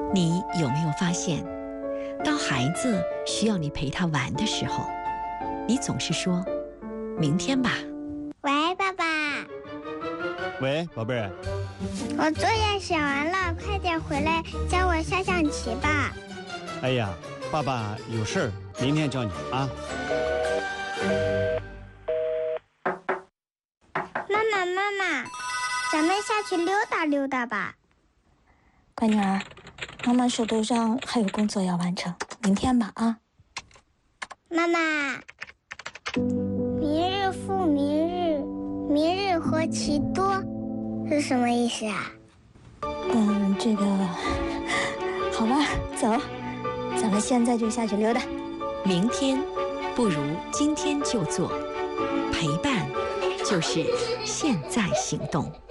你有没有发现，当孩子需要你陪他玩的时候，你总是说明天吧。 喂，爸爸。 喂，宝贝儿。 我作业写完了，快点回来教我下象棋吧。 哎呀，爸爸有事儿，明天教你啊。 妈妈，咱们下去溜达溜达吧。 乖女儿，妈妈手头上还有工作要完成，明天吧啊。 妈妈，明日复明日，明日何其多，是什么意思啊？ 这个好吧，走，咱们现在就下去溜达。 明天不如今天就做，陪伴就是现在行动。